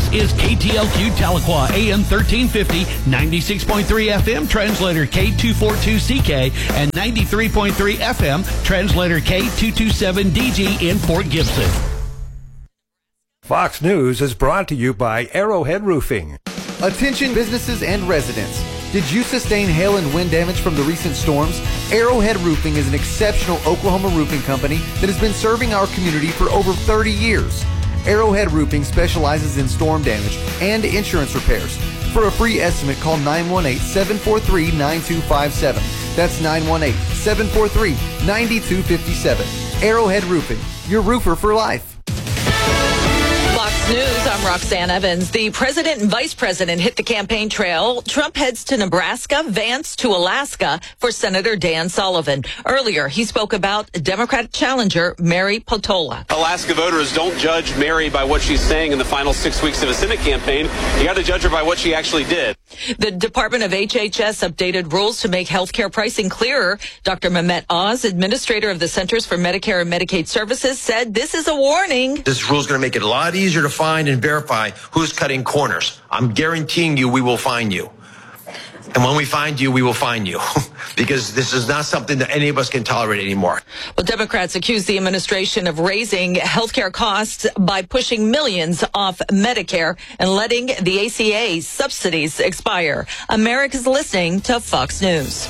is KTLQ Tahlequah, AM 1350, 96.3 FM, translator K242CK, and 93.3 FM, translator K227DG in Fort Gibson. Fox News is brought to you by Arrowhead Roofing. Attention businesses and residents. Did you sustain hail and wind damage from the recent storms? Arrowhead Roofing is an exceptional Oklahoma roofing company that has been serving our community for over 30 years. Arrowhead Roofing specializes in storm damage and insurance repairs. For a free estimate, call 918-743-9257. That's 918-743-9257. Arrowhead Roofing, your roofer for life. Fox News, I'm Roxanne Evans. The president and vice president hit the campaign trail. Trump heads to Nebraska, Vance to Alaska for Senator Dan Sullivan. Earlier, he spoke about Democratic challenger Mary Peltola. Alaska voters don't judge Mary by what she's saying in the final 6 weeks of a Senate campaign. You got to judge her by what she actually did. The Department of HHS updated rules to make health care pricing clearer. Dr. Mehmet Oz, administrator of the Centers for Medicare and Medicaid Services, said this is a warning. This rule is going to make it a lot easier to find and verify who's cutting corners. I'm guaranteeing you we will find you. And when we find you, we will find you. Because this is not something that any of us can tolerate anymore. Well, Democrats accuse the administration of raising healthcare costs by pushing millions off Medicare and letting the ACA subsidies expire. America's listening to Fox News.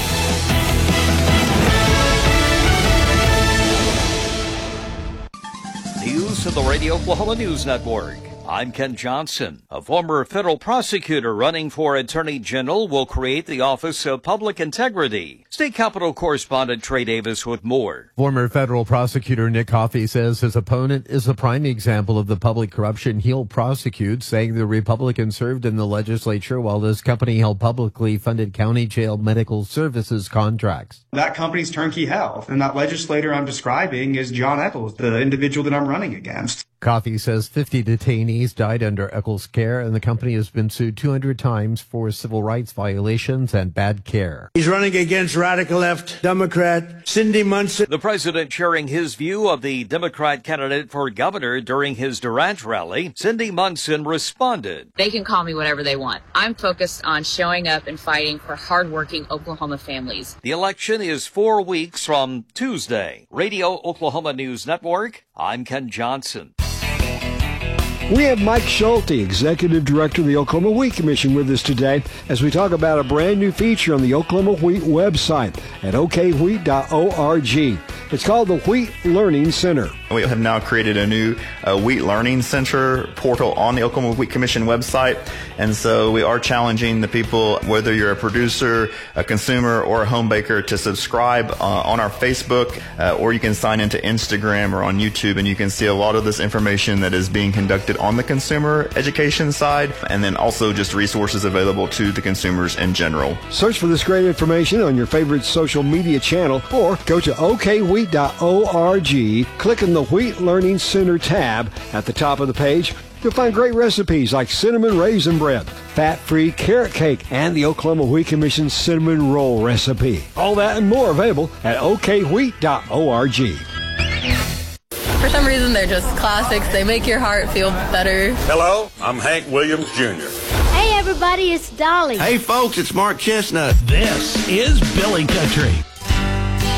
News of the Radio Oklahoma News Network. I'm Ken Johnson. A former federal prosecutor running for Attorney General will create the Office of Public Integrity. State Capitol correspondent Trey Davis with more. Former federal prosecutor Nick Coffey says his opponent is a prime example of the public corruption he'll prosecute, saying the Republican served in the legislature while this company held publicly funded county jail medical services contracts. That company's Turnkey Health, and that legislator I'm describing is John Eccles, the individual that I'm running against. Coffey says 50 detainees died under Eccles' care, and the company has been sued 200 times for civil rights violations and bad care. He's running against radical left Democrat Cindy Munson. The president sharing his view of the Democrat candidate for governor during his Durant rally. Cindy Munson responded. They can call me whatever they want. I'm focused on showing up and fighting for hardworking Oklahoma families. The election is 4 weeks from Tuesday. Radio Oklahoma News Network, I'm Ken Johnson. We have Mike Schulte, Executive Director of the Oklahoma Wheat Commission, with us today as we talk about a brand new feature on the Oklahoma Wheat website at okwheat.org. It's called the Wheat Learning Center. We have now created a new Wheat Learning Center portal on the Oklahoma Wheat Commission website. And so we are challenging the people, whether you're a producer, a consumer, or a home baker, to subscribe on our Facebook, or you can sign into Instagram or on YouTube, and you can see a lot of this information that is being conducted on the consumer education side, and then also just resources available to the consumers in general. Search for this great information on your favorite social media channel, or go to okwheat.org, click on the Wheat Learning Center tab at the top of the page. You'll find great recipes like cinnamon raisin bread, fat-free carrot cake, and the Oklahoma Wheat Commission cinnamon roll recipe. All that and more available at okwheat.org. For some reason, they're just classics. They make your heart feel better. Hello, I'm Hank Williams Jr. Hey, everybody, it's Dolly. Hey, folks, it's Mark Chestnut. This is Billy Country.